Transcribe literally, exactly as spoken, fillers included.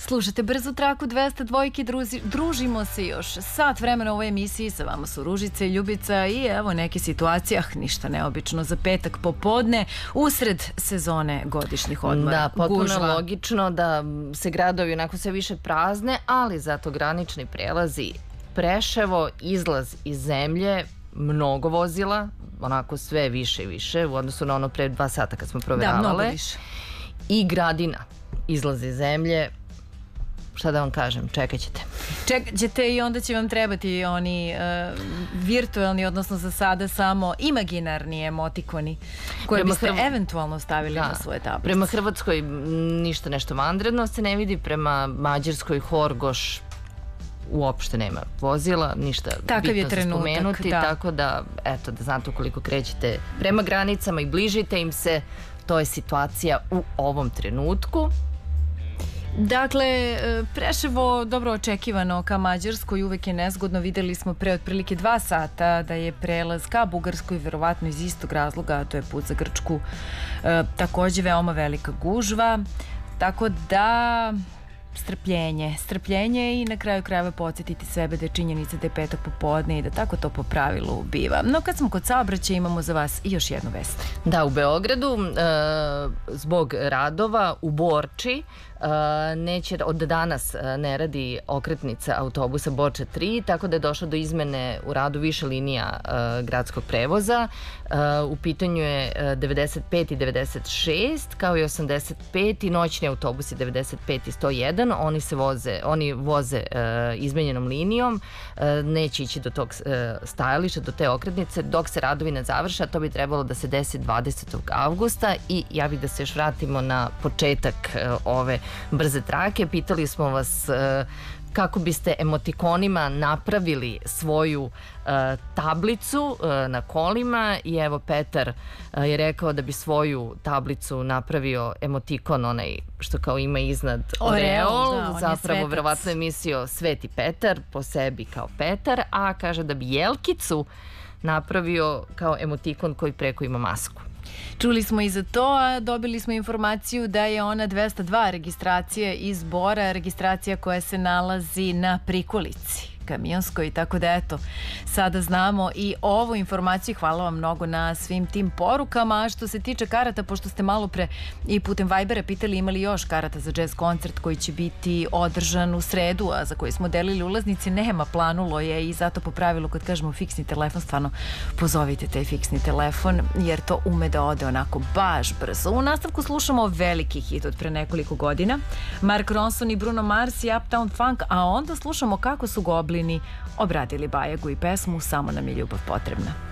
Slušajte brzu traku dvesta dvojke, druzi, družimo se još sat vremena u ovoj emisiji, sa vama su Ružica i Ljubica i evo neke situacije, ah, ništa neobično za petak popodne, usred sezone godišnjih odmora. Da, potpuno Gužva. logično da se gradovi onako sve više prazne, ali zato granični prelazi Preševo, izlaz iz zemlje, mnogo vozila, onako sve više i više u odnosu na ono pre dva sata kad smo proveravale. Da, mnogo više. I Gradina, izlaz iz zemlje, šta da vam kažem, čekat ćete. Čekat ćete i onda će vam trebati oni uh, virtualni, odnosno za sada samo imaginarni emotikoni koje Prema biste Hrv... eventualno stavili da. na svoje tablice. Prema Hrvatskoj ništa nešto vanredno se ne vidi, prema Mađarskoj Horgoš uopšte nema vozila, ništa Takav bitno je za spomenuti, da. tako da, eto, da znate ukoliko krećete prema granicama i bližite im se, to je situacija u ovom trenutku. Dakle, Preševo dobro očekivano ka Mađarskoj, uvek je nezgodno, videli smo pre otprilike dva sata da je prelaz ka Bugarskoj, verovatno iz istog razloga, a to je put za Grčku, e, takođe veoma velika gužva, tako da strpljenje, strpljenje i na kraju krajeva podsjetiti sebe da je činjenica da je petak popodne i da tako to po pravilu biva. No kad smo kod saobraćaja imamo za vas i još jednu vest. Da, u Beogradu e, zbog radova u Borči e, neće, od danas ne radi okretnica autobusa Borča tri, tako da je došlo do izmene u radu više linija e, gradskog prevoza. E, u pitanju je devedeset pet i devedeset šest, kao i osamdeset pet i noćni autobusi devedeset pet i sto jedan. Oni se voze, oni voze e, izmenjenom linijom, e, neće ići do tog e, stajališta, do te okretnice, dok se radovi ne završe, a to bi trebalo da se desi dvadesetog avgusta. I ja bih da se još vratimo na početak e, ove brze trake. Pitali smo vas e, kako biste emotikonima napravili svoju e, tablicu e, na kolima i evo Petar e, je rekao da bi svoju tablicu napravio emotikon onaj što kao ima iznad oreol, da, zapravo verovatno je mislio Sveti Petar po sebi kao Petar, a kaže da bi Jelkicu napravio kao emotikon koji preko ima masku. Čuli smo i za to, a dobili smo informaciju da je ona dvesta dva registracija iz Bora, registracija koja se nalazi na prikolici kamionskoj, tako da eto, sada znamo i ovu informaciju. Hvala vam mnogo na svim tim porukama. A što se tiče karata, pošto ste malo pre i putem Vibera pitali imali još karata za jazz koncert koji će biti održan u sredu, a za koji smo delili ulaznice, nema, planulo je i zato po pravilu kad kažemo fiksni telefon, stvarno pozovite taj fiksni telefon jer to ume da ode onako baš brzo. U nastavku slušamo veliki hit od pre nekoliko godina, Mark Ronson i Bruno Mars i Uptown Funk, a onda slušamo kako su Goblini obradili Bajagu i pesmu Samo nam je ljubav potrebna.